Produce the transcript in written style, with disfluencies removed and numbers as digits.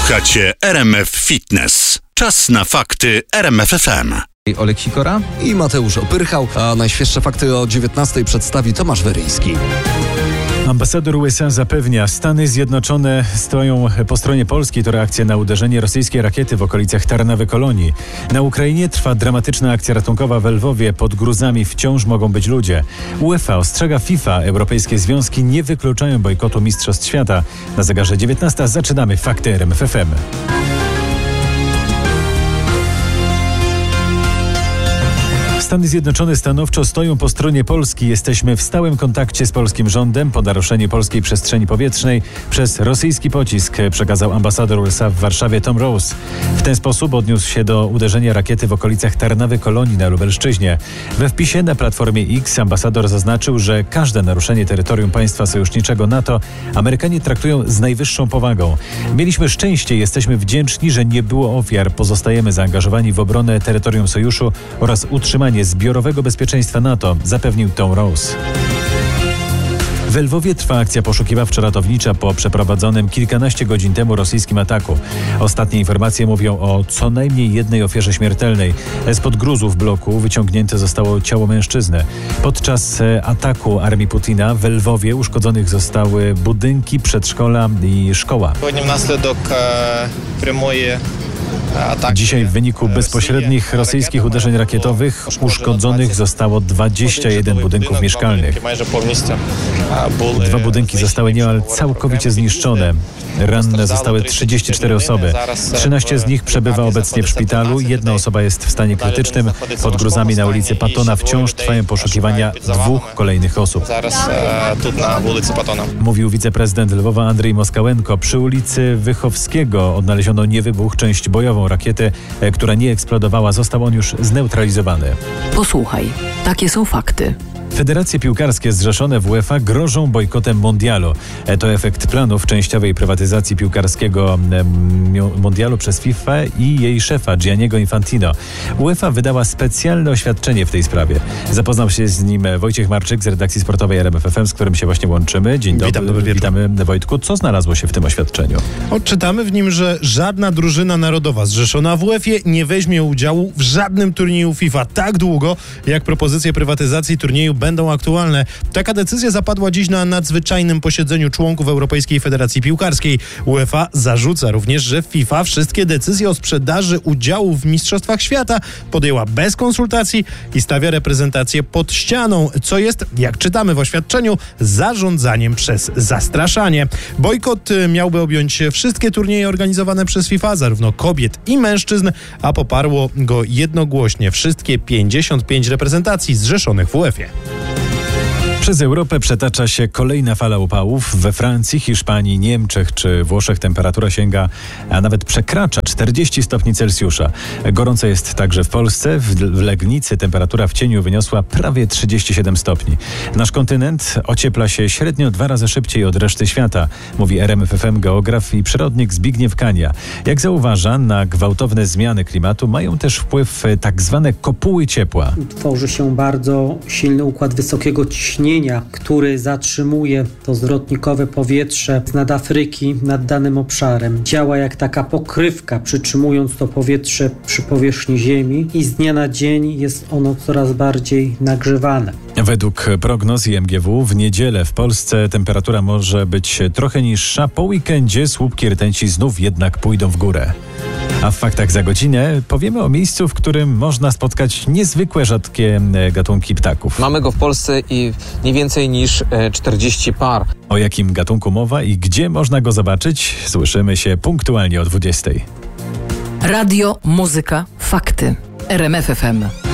Słuchacie RMF Fitness. Czas na fakty RMF FM. Olek Sikora i Mateusz Opyrchał, a najświeższe fakty o 19:00 przedstawi Tomasz Weryński. Ambasador USA zapewnia, Stany Zjednoczone stoją po stronie Polski. To reakcja na uderzenie rosyjskiej rakiety w okolicach Tarnawy Kolonii. Na Ukrainie trwa dramatyczna akcja ratunkowa w Lwowie. Pod gruzami wciąż mogą być ludzie. UEFA ostrzega FIFA. Europejskie związki nie wykluczają bojkotu Mistrzostw Świata. Na zegarze 19:00 zaczynamy fakty RMF FM. Stany Zjednoczone stanowczo stoją po stronie Polski. Jesteśmy w stałym kontakcie z polskim rządem po naruszeniu polskiej przestrzeni powietrznej przez rosyjski pocisk, przekazał ambasador USA w Warszawie Tom Rose. W ten sposób odniósł się do uderzenia rakiety w okolicach Tarnawy Kolonii na Lubelszczyźnie. We wpisie na Platformie X ambasador zaznaczył, że każde naruszenie terytorium państwa sojuszniczego NATO Amerykanie traktują z najwyższą powagą. Mieliśmy szczęście, jesteśmy wdzięczni, że nie było ofiar. Pozostajemy zaangażowani w obronę terytorium sojuszu oraz utrzymanie zbiorowego bezpieczeństwa NATO, zapewnił Tom Rose. W Lwowie trwa akcja poszukiwawczo-ratownicza po przeprowadzonym kilkanaście godzin temu rosyjskim ataku. Ostatnie informacje mówią o co najmniej jednej ofierze śmiertelnej. Spod gruzów bloku wyciągnięte zostało ciało mężczyzny. Podczas ataku armii Putina w Lwowie uszkodzonych zostały budynki, przedszkola i szkoła. Dzisiaj w wyniku bezpośrednich rosyjskich uderzeń rakietowych uszkodzonych zostało 21 budynków mieszkalnych. 2 budynki zostały niemal całkowicie zniszczone. Ranne zostały 34 osoby. 13 z nich przebywa obecnie w szpitalu. 1 osoba jest w stanie krytycznym. Pod gruzami na ulicy Patona wciąż trwają poszukiwania 2 kolejnych osób. Mówił wiceprezydent Lwowa Andrzej Moskałenko. Przy ulicy Wychowskiego odnaleziono niewybuch, część bojową rakiety, która nie eksplodowała. Został on już zneutralizowany. Posłuchaj, takie są fakty. Federacje piłkarskie zrzeszone w UEFA grożą bojkotem mundialu. To efekt planów częściowej prywatyzacji piłkarskiego mundialu przez FIFA i jej szefa Gianniego Infantino. UEFA wydała specjalne oświadczenie w tej sprawie. Zapoznał się z nim Wojciech Marczyk z redakcji sportowej RMF FM, z którym się właśnie łączymy. Dzień dobry. Witamy, Wojtku. Co znalazło się w tym oświadczeniu? Odczytamy w nim, że żadna drużyna narodowa zrzeszona w UEFA nie weźmie udziału w żadnym turnieju FIFA tak długo, jak propozycje prywatyzacji turnieju będą aktualne. Taka decyzja zapadła dziś na nadzwyczajnym posiedzeniu członków Europejskiej Federacji Piłkarskiej. UEFA zarzuca również, że FIFA wszystkie decyzje o sprzedaży udziału w Mistrzostwach Świata podjęła bez konsultacji i stawia reprezentację pod ścianą, co jest, jak czytamy w oświadczeniu, zarządzaniem przez zastraszanie. Bojkot miałby objąć wszystkie turnieje organizowane przez FIFA, zarówno kobiet i mężczyzn, a poparło go jednogłośnie wszystkie 55 reprezentacji zrzeszonych w UEFA. Przez Europę przetacza się kolejna fala upałów. We Francji, Hiszpanii, Niemczech czy Włoszech temperatura sięga, a nawet przekracza 40 stopni Celsjusza. Gorąco jest także w Polsce. W Legnicy temperatura w cieniu wyniosła prawie 37 stopni. Nasz kontynent ociepla się średnio 2 razy szybciej od reszty świata, mówi RMF FM geograf i przyrodnik Zbigniew Kania. Jak zauważa, na gwałtowne zmiany klimatu mają też wpływ tak zwane kopuły ciepła. Tworzy się bardzo silny układ wysokiego ciśnienia, który zatrzymuje to zwrotnikowe powietrze nad Afryki, nad danym obszarem. Działa jak taka pokrywka, przytrzymując to powietrze przy powierzchni Ziemi i z dnia na dzień jest ono coraz bardziej nagrzewane. Według prognoz IMGW w niedzielę w Polsce temperatura może być trochę niższa. Po weekendzie słupki rtęci znów jednak pójdą w górę. A w faktach za godzinę powiemy o miejscu, w którym można spotkać niezwykłe, rzadkie gatunki ptaków. Mamy go w Polsce i nie więcej niż 40 par. O jakim gatunku mowa i gdzie można go zobaczyć? Słyszymy się punktualnie o 20:00. Radio, muzyka, fakty. RMF FM.